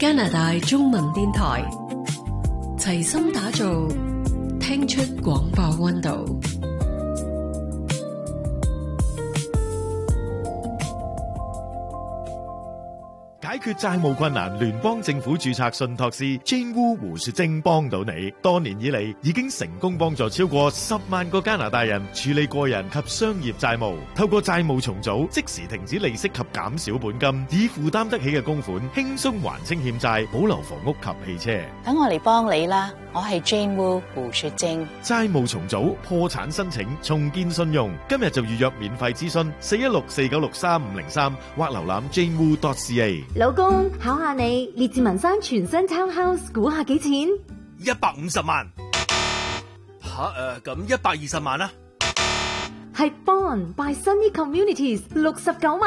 加拿大中文電台，齊心打造聽出廣播溫度。 解決債務困難，聯邦政府註冊信託師 Jane Wu 胡雪晶幫到你。多年以嚟，已經成功幫助超過10萬個加拿大人處理個人及商業債務。透過債務重組，即時停止利息及減少本金，以負擔得起嘅供款輕鬆還清欠債，保留房屋及汽車。 等我嚟幫你啦，我係 Jane Wu 胡雪晶。 債務重組、破產申請、重建信用，今日就預約免費諮詢416-496-3503或瀏覽 janewu.ca。 老公，考下你，列治文山全新 townhouse 估下幾錢 ？150萬。咁120萬啦。 係 Bond by Sunny Communities 69萬。